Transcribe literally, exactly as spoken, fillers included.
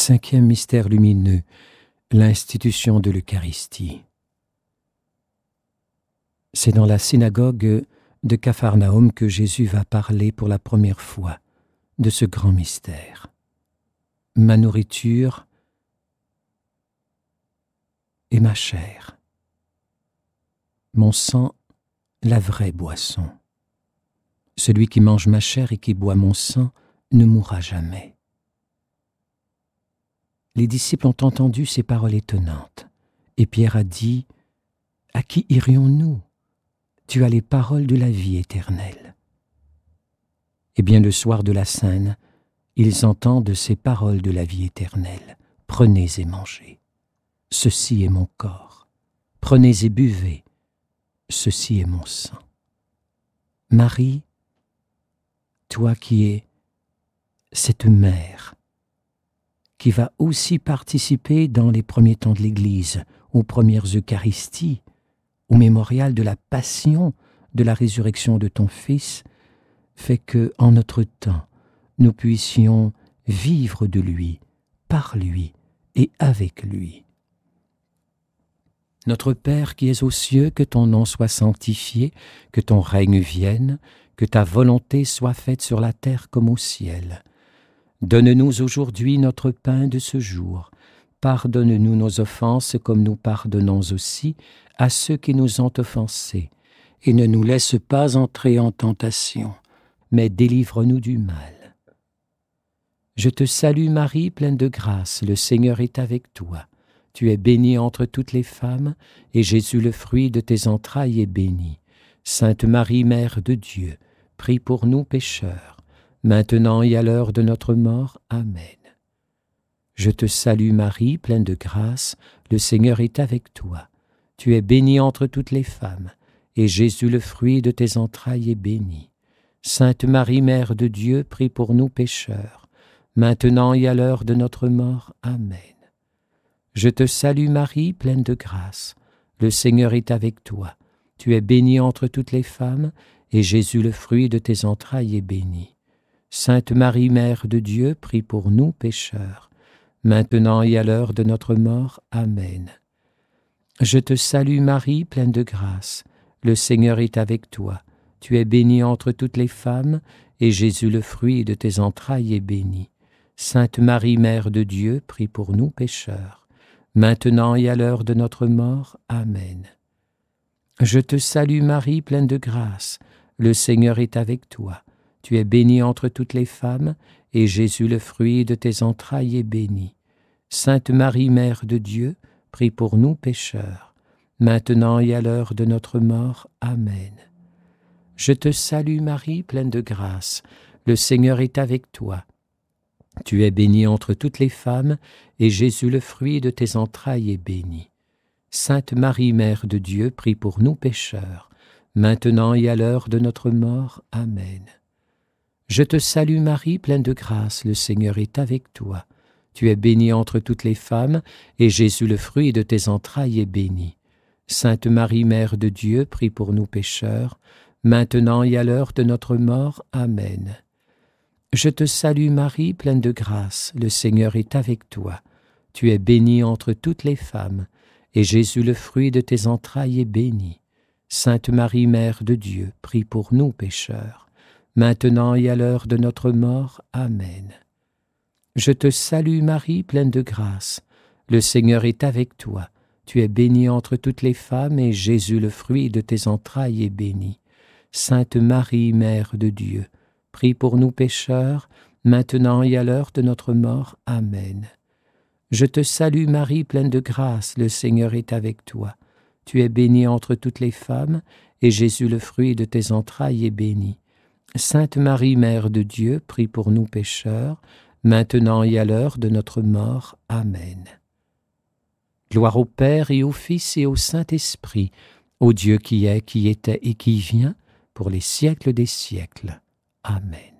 Cinquième mystère lumineux, l'institution de l'Eucharistie. C'est dans la synagogue de Capharnaüm que Jésus va parler pour la première fois de ce grand mystère. Ma nourriture et ma chair, mon sang, la vraie boisson. Celui qui mange ma chair et qui boit mon sang ne mourra jamais. Les disciples ont entendu ces paroles étonnantes, et Pierre a dit « À qui irions-nous ? Tu as les paroles de la vie éternelle. » Eh bien, le soir de la Cène, ils entendent ces paroles de la vie éternelle. « Prenez et mangez. Ceci est mon corps. Prenez et buvez. Ceci est mon sang. » Marie, toi qui es cette mère, qui va aussi participer dans les premiers temps de l'Église, aux premières Eucharisties, au mémorial de la passion, de la résurrection de ton Fils, fait que, en notre temps, nous puissions vivre de lui, par lui et avec lui. Notre Père qui es aux cieux, que ton nom soit sanctifié, que ton règne vienne, que ta volonté soit faite sur la terre comme au ciel. Donne-nous aujourd'hui notre pain de ce jour. Pardonne-nous nos offenses comme nous pardonnons aussi à ceux qui nous ont offensés. Et ne nous laisse pas entrer en tentation, mais délivre-nous du mal. Je te salue Marie, pleine de grâce, le Seigneur est avec toi. Tu es bénie entre toutes les femmes, et Jésus, le fruit de tes entrailles, est béni. Sainte Marie, Mère de Dieu, prie pour nous pécheurs, maintenant et à l'heure de notre mort. Amen. Je te salue Marie, pleine de grâce, le Seigneur est avec toi. Tu es bénie entre toutes les femmes, et Jésus, le fruit de tes entrailles, est béni. Sainte Marie, Mère de Dieu, prie pour nous pécheurs, maintenant et à l'heure de notre mort. Amen. Je te salue Marie, pleine de grâce, le Seigneur est avec toi. Tu es bénie entre toutes les femmes, et Jésus, le fruit de tes entrailles, est béni. Sainte Marie, Mère de Dieu, prie pour nous pécheurs, maintenant et à l'heure de notre mort. Amen. Je te salue Marie, pleine de grâce, le Seigneur est avec toi. Tu es bénie entre toutes les femmes, et Jésus, le fruit de tes entrailles, est béni. Sainte Marie, Mère de Dieu, prie pour nous pécheurs, maintenant et à l'heure de notre mort. Amen. Je te salue Marie, pleine de grâce, le Seigneur est avec toi. Tu es bénie entre toutes les femmes, et Jésus, le fruit de tes entrailles, est béni. Sainte Marie, Mère de Dieu, prie pour nous pécheurs, maintenant et à l'heure de notre mort. Amen. Je te salue Marie, pleine de grâce, le Seigneur est avec toi. Tu es bénie entre toutes les femmes, et Jésus, le fruit de tes entrailles, est béni. Sainte Marie, Mère de Dieu, prie pour nous pécheurs, maintenant et à l'heure de notre mort. Amen. Je te salue Marie, pleine de grâce, le Seigneur est avec toi. Tu es bénie entre toutes les femmes, et Jésus, le fruit de tes entrailles, est béni. Sainte Marie, Mère de Dieu, prie pour nous pécheurs, maintenant et à l'heure de notre mort. Amen. Je te salue Marie, pleine de grâce, le Seigneur est avec toi. Tu es bénie entre toutes les femmes, et Jésus, le fruit de tes entrailles, est béni. Sainte Marie, Mère de Dieu, prie pour nous pécheurs, maintenant et à l'heure de notre mort. Amen. Je te salue Marie, pleine de grâce, le Seigneur est avec toi. Tu es bénie entre toutes les femmes, et Jésus, le fruit de tes entrailles, est béni. Sainte Marie, Mère de Dieu, prie pour nous pécheurs, maintenant et à l'heure de notre mort. Amen. Je te salue Marie, pleine de grâce, le Seigneur est avec toi. Tu es bénie entre toutes les femmes, et Jésus, le fruit de tes entrailles, est béni. Sainte Marie, Mère de Dieu, prie pour nous pécheurs, maintenant et à l'heure de notre mort. Amen. Gloire au Père et au Fils et au Saint-Esprit, au Dieu qui est, qui était et qui vient, pour les siècles des siècles. Amen.